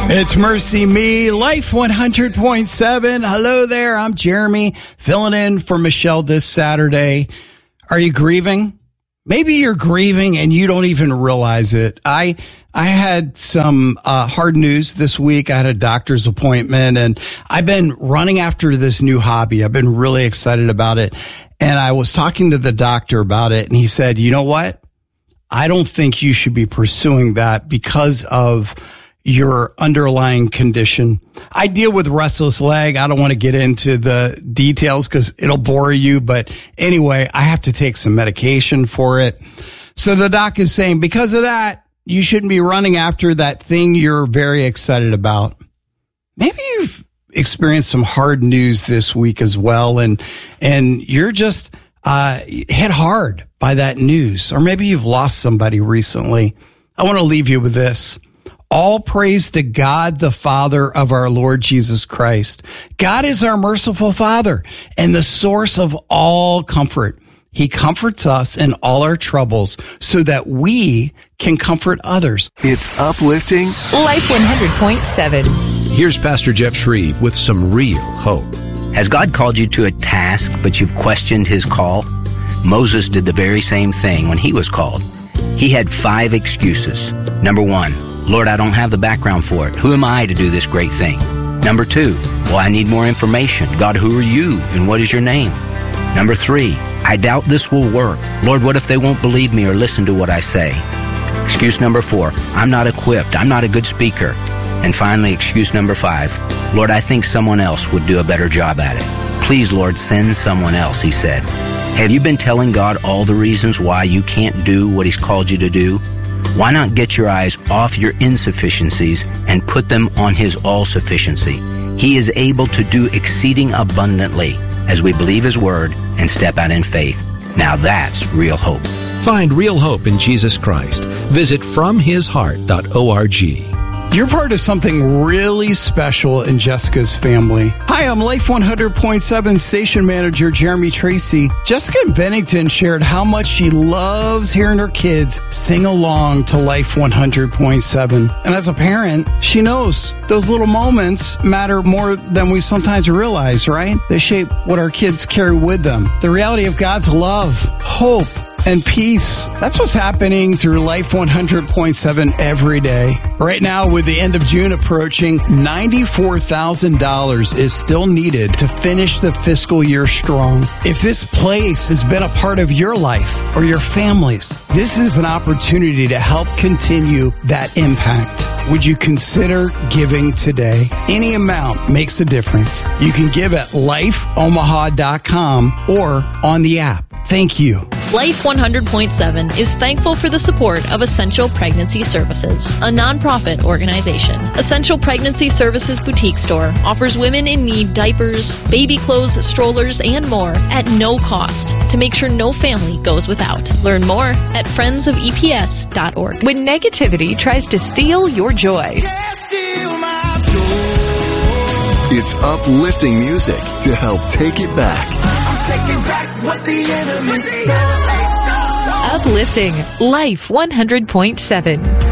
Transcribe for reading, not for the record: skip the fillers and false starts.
It's Mercy Me, Life 100.7. Hello there, I'm Jeremy, filling in for Michelle this Saturday. Are you grieving? Maybe you're grieving and you don't even realize it. I had some hard news this week. I had a doctor's appointment and I've been running after this new hobby. I've been really excited about it. And I was talking to the doctor about it and he said, you know what? I don't think you should be pursuing that because of your underlying condition. I deal with restless leg. I don't want to get into the details because it'll bore you. But anyway, I have to take some medication for it. So the doc is saying because of that, you shouldn't be running after that thing you're very excited about. Maybe you've experienced some hard news this week as well. And you're just hit hard by that news. Or maybe you've lost somebody recently. I want to leave you with this. All praise to God, the Father of our Lord Jesus Christ. God is our merciful Father and the source of all comfort. He comforts us in all our troubles so that we can comfort others. It's uplifting. Life 100.7. Here's Pastor Jeff Shreve with some real hope. Has God called you to a task, but you've questioned his call? Moses did the very same thing when he was called. He had 5 excuses. Number 1, Lord, I don't have the background for it. Who am I to do this great thing? Number 2, well, I need more information. God, who are you and what is your name? Number 3, I doubt this will work. Lord, what if they won't believe me or listen to what I say? Excuse number 4, I'm not equipped. I'm not a good speaker. And finally, excuse number 5, Lord, I think someone else would do a better job at it. Please, Lord, send someone else, he said. Have you been telling God all the reasons why you can't do what he's called you to do? Why not get your eyes off your insufficiencies and put them on his all-sufficiency? He is able to do exceeding abundantly as we believe his word and step out in faith. Now that's real hope. Find real hope in Jesus Christ. Visit FromHisHeart.org. You're part of something really special in Jessica's family. Hi, I'm Life 100.7 station manager Jeremy Tracy. Jessica in Bennington shared how much she loves hearing her kids sing along to Life 100.7. And as a parent, she knows those little moments matter more than we sometimes realize, right? They shape what our kids carry with them. The reality of God's love, hope, and peace. That's what's happening through Life 100.7 every day. Right now, with the end of June approaching, $94,000 is still needed to finish the fiscal year strong. If this place has been a part of your life or your family's, this is an opportunity to help continue that impact. Would you consider giving today? Any amount makes a difference. You can give at lifeomaha.com or on the app. Thank you. Life 100.7 is thankful for the support of Essential Pregnancy Services, a nonprofit organization. Essential Pregnancy Services Boutique Store offers women in need diapers, baby clothes, strollers, and more at no cost to make sure no family goes without. Learn more at friendsofeps.org. When negativity tries to steal your joy. It's uplifting music to help take it back. I'm taking back what the enemy stole. Uplifting Life 100.7.